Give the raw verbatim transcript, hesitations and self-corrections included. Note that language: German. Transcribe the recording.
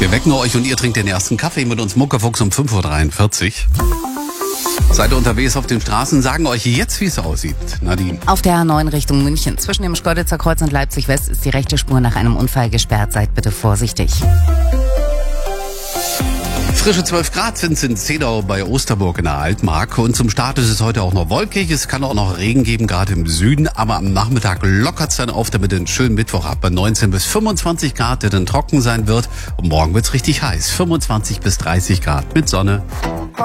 Wir wecken euch und ihr trinkt den ersten Kaffee mit uns Muckefuchs um fünf Uhr dreiundvierzig. Seid ihr unterwegs auf den Straßen, sagen euch jetzt, wie es aussieht. Nadine. Auf der A neun Richtung München. Zwischen dem Schkeuditzer Kreuz und Leipzig West ist die rechte Spur nach einem Unfall gesperrt. Seid bitte vorsichtig. Frische zwölf Grad sind es in Zedau bei Osterburg in der Altmark. Und zum Start ist es heute auch noch wolkig. Es kann auch noch Regen geben, gerade im Süden. Aber am Nachmittag lockert es dann auf, damit den schönen Mittwoch ab bei neunzehn bis fünfundzwanzig Grad, der dann trocken sein wird. Und morgen wird es richtig heiß. fünfundzwanzig bis dreißig Grad mit Sonne.